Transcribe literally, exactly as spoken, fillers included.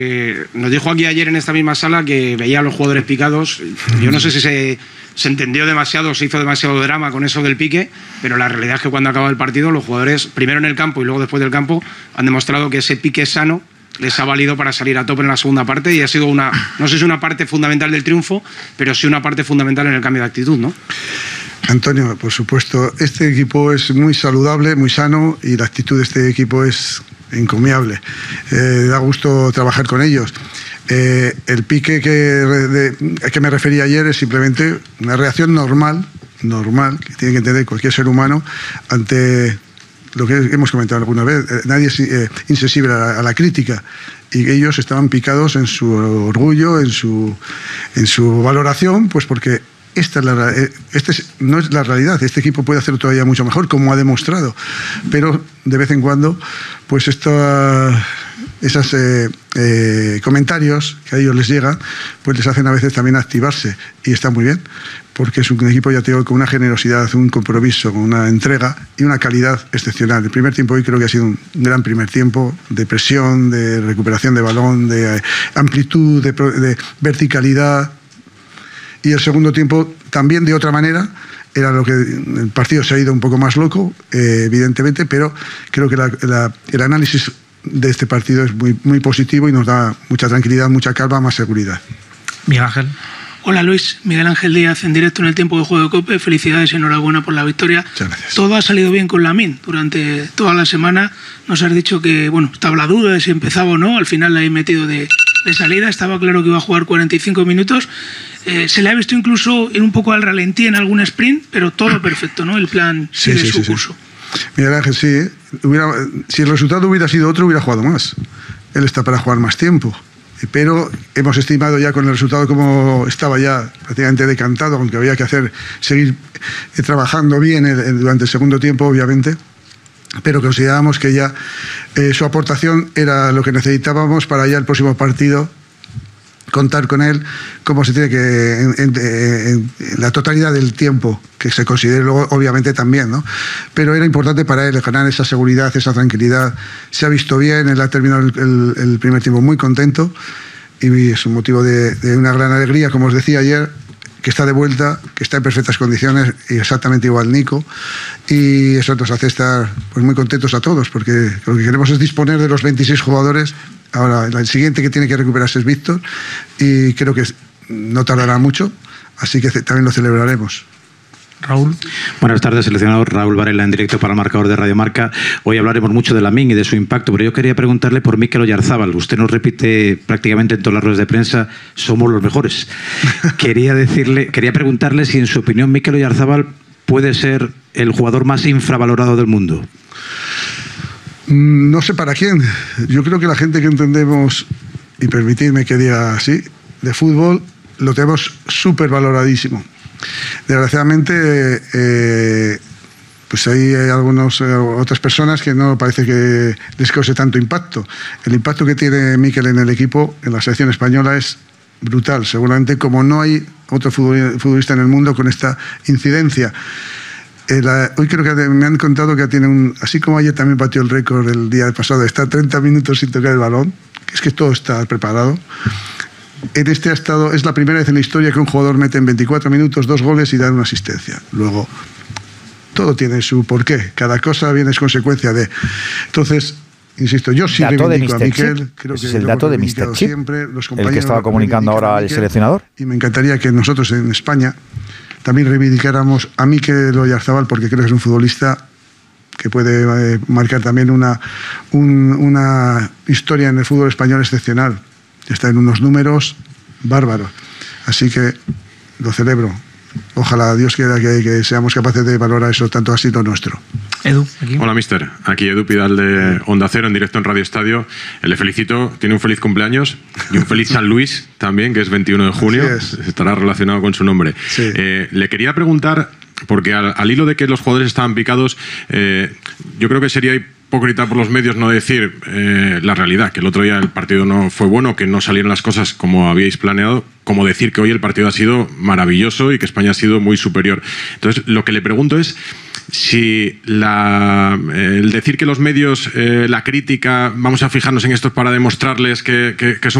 Eh, nos dijo aquí ayer en esta misma sala que veía a los jugadores picados. Yo no sé si se, se entendió demasiado, se hizo demasiado drama con eso del pique, pero la realidad es que cuando acaba el partido los jugadores, primero en el campo y luego después del campo, han demostrado que ese pique sano les ha valido para salir a tope en la segunda parte y ha sido una, no sé si una parte fundamental del triunfo, pero sí una parte fundamental en el cambio de actitud, ¿no? Antonio, por supuesto, este equipo es muy saludable, muy sano y la actitud de este equipo es encomiable. Eh, da gusto trabajar con ellos. Eh, el pique que, de, que me refería ayer es simplemente una reacción normal, normal, que tiene que entender cualquier ser humano ante lo que hemos comentado alguna vez. Nadie es eh, insensible a la, a la crítica y ellos estaban picados en su orgullo, en su, en su valoración, pues porque esta es la, este es, no es la realidad. Este equipo puede hacerlo todavía mucho mejor, como ha demostrado, pero de vez en cuando pues esto, esos eh, eh, comentarios que a ellos les llegan pues les hacen a veces también activarse y está muy bien, porque es un equipo, ya te digo, con una generosidad, un compromiso, con una entrega y una calidad excepcional. El primer tiempo hoy creo que ha sido un gran primer tiempo de presión, de recuperación de balón, de amplitud, de, de verticalidad. Y el segundo tiempo también de otra manera. Era lo que el partido se ha ido un poco más loco, eh, evidentemente, pero creo que la, la, el análisis de este partido es muy, muy positivo y nos da mucha tranquilidad, mucha calma, más seguridad. Miguel Ángel. Hola Luis, Miguel Ángel Díaz en directo en el tiempo de juego de COPE. Felicidades y enhorabuena por la victoria. Muchas gracias. Todo ha salido bien con Lamine durante toda la semana. Nos has dicho que, bueno, estaba la duda de si empezaba o no. Al final la he metido de, de salida. Estaba claro que iba a jugar cuarenta y cinco minutos. Eh, se le ha visto incluso ir un poco al ralentí en algún sprint, pero todo perfecto, ¿no? El plan sí, sigue sí, su sí, curso. Sí. Miguel Ángel, sí. ¿eh? Hubiera, si el resultado hubiera sido otro, hubiera jugado más. Él está para jugar más tiempo. Pero hemos estimado ya con el resultado como estaba ya prácticamente decantado, aunque había que hacer, seguir trabajando bien el, el, durante el segundo tiempo, obviamente, pero considerábamos que ya eh, su aportación era lo que necesitábamos para ya el próximo partido contar con él como se tiene que en, en, en, en la totalidad del tiempo que se considere luego obviamente también, ¿no? Pero era importante para él ganar esa seguridad, esa tranquilidad. Se ha visto bien, él ha terminado el, el, el primer tiempo muy contento y es un motivo de, de una gran alegría, como os decía ayer, que está de vuelta, que está en perfectas condiciones y exactamente igual Nico, y eso nos hace estar pues muy contentos a todos, porque lo que queremos es disponer de los veintiséis jugadores. Ahora el siguiente que tiene que recuperarse es Víctor y creo que no tardará mucho, así que también lo celebraremos. Raúl. Buenas tardes, seleccionador Raúl Varela en directo para el marcador de Radio Marca. Hoy hablaremos mucho de Lamine y de su impacto, pero yo quería preguntarle por Mikel Oyarzábal. Usted nos repite prácticamente en todas las ruedas de prensa, somos los mejores. Quería decirle, quería preguntarle si en su opinión Mikel Oyarzábal puede ser el jugador más infravalorado del mundo. No sé para quién. Yo creo que la gente que entendemos, y permitidme que diga así, de fútbol, lo tenemos súper valoradísimo. Desgraciadamente, eh, pues hay algunas eh, otras personas que no parece que les cause tanto impacto. El impacto que tiene Mikel en el equipo, en la selección española, es brutal. Seguramente como no hay otro futbolista en el mundo con esta incidencia. Eh, la, hoy creo que me han contado que tiene un, así como ayer también batió el récord el día pasado de estar treinta minutos sin tocar el balón, que es que todo está preparado. En este ha estado, es la primera vez en la historia que un jugador mete en veinticuatro minutos dos goles y da una asistencia. Luego, todo tiene su porqué, cada cosa viene es consecuencia de. Entonces, insisto, yo sí reivindico a Mikel. Creo que es el dato de míster Chip, siempre, los el que estaba comunicando ahora el seleccionador. Y me encantaría que nosotros en España también reivindicáramos a Mikel Oyarzábal, porque creo que es un futbolista que puede eh, marcar también una, un, una historia en el fútbol español excepcional. Está en unos números bárbaros. Así que lo celebro. Ojalá Dios quiera que, que seamos capaces de valorar eso tanto así lo nuestro. Edu, aquí. Hola, mister. Aquí Edu Pidal de Onda Cero, en directo en Radio Estadio. Le felicito, tiene un feliz cumpleaños y un feliz San Luis también, que es veintiuno de junio. Es. Estará relacionado con su nombre. Sí. Eh, le quería preguntar, porque al, al hilo de que los jugadores estaban picados, eh, yo creo que sería hipócrita por los medios no decir eh, la realidad, que el otro día el partido no fue bueno, que no salieron las cosas como habíais planeado, como decir que hoy el partido ha sido maravilloso y que España ha sido muy superior. Entonces, lo que le pregunto es si la, el decir que los medios, eh, la crítica, vamos a fijarnos en estos para demostrarles que, que, que son